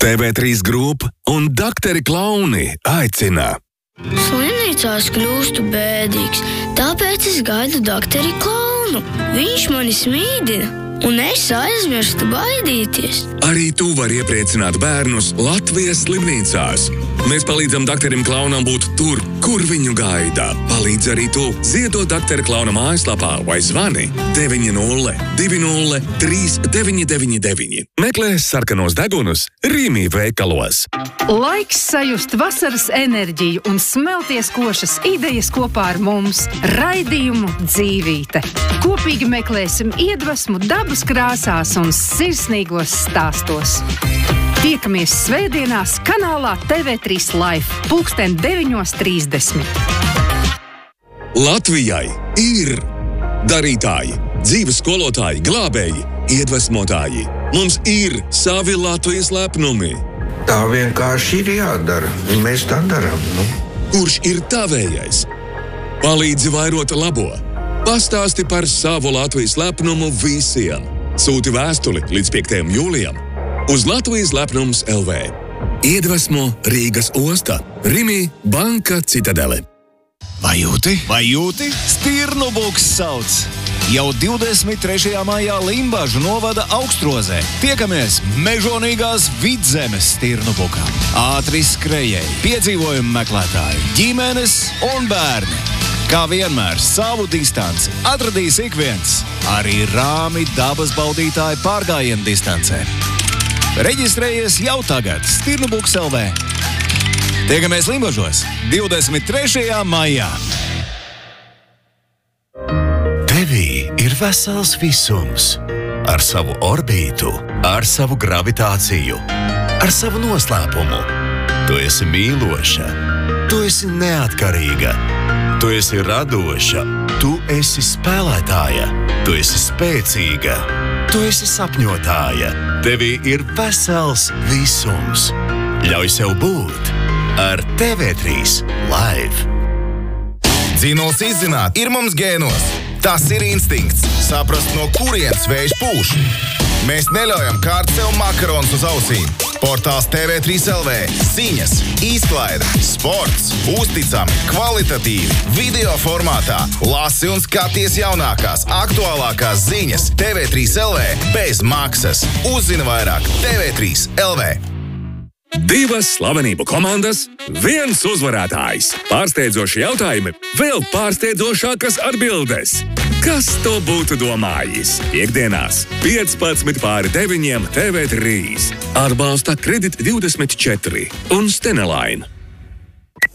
TV3 Group un Dakteri Klauni aicina. Slimnīcās kļūstu bēdīgs, tāpēc es gaidu Dakteri Klaunu. Viņš mani smīdina, un es aizmirstu baidīties. Arī tu vari iepriecināt bērnus Latvijas slimnīcās. Mēs palīdzam Dakterim Klaunam būt tur, kur viņu gaida. Palīdz arī tu. Ziedot Daktera Klauna mājaslapā vai zvani 900-20-3999. Meklē sarkanos degunus Rīmī veikalos. Laiks sajust vasaras enerģiju un smelties košas idejas kopā ar mums. Raidījumu Dzīvīte. Kopīgi meklēsim iedvesmu dabas krāsās un sirsnīgos stāstos. Tiekamies svētdienās kanālā TV3 Live, 9:30. Latvijai ir darītāji, dzīves skolotāji, glābēji, iedvesmotāji. Mums ir savi Latvijas lepnumi. Tā vienkārši ir jādara, un mēs tā darām. Kurš ir tavējais? Palīdzi vairot labo. Pastāsti par savu Latvijas lepnumu visiem. Sūti vēstuli līdz 5. jūlijam uz Latvijas lepnums LV. Iedvesmo Rīgas osta, Rimi banka Citadele. Vai jūti? Stirnubuks sauc! Jau 23. maijā Limbažu novada Augstrozē. Tiekamies mežonīgās Vidzemes Stirnubukā. Ātri skrejēji, piedzīvojumu meklētāji, ģimenes un bērni. Kā vienmēr savu distanci atradīs ik viens, arī rāmi dabas baudītāji pārgājienu distancē. Reģistrējies jau tagad Stirnubuks LV. Tiekamies Limbažos 23. maijā. Tevī ir vesels visums. Ar savu orbītu, ar savu gravitāciju, ar savu noslēpumu. Tu esi mīloša, tu esi neatkarīga, tu esi radoša, tu esi spēlētāja, tu esi spēcīga, tu esi sapņotāja. Tevī ir vesels visums. Ļauj sev būt ar TV3 Live. Dzīvniekus izzināt ir mums gēnos. Tas ir instinkts. Saprast, no kurienes vējš pūš. Mēs neļaujam kārt sev makaronus uz ausīm. Portāls TV3 LV. Ziņas, izklaide, sports, uzticami, kvalitatīvi, video formātā. Lasi un skaties jaunākās, aktuālākās ziņas TV3 LV bez maksas. Uzzini vairāk TV3 LV. 2 slavenību komandas, 1 uzvarētājs. Pārsteidzoši jautājumi, vēl pārsteidzošākas atbildes. Kas to būtu domājis? Piektdienās 15:9 TV3. Atbalsta Kredit24 un Steneline.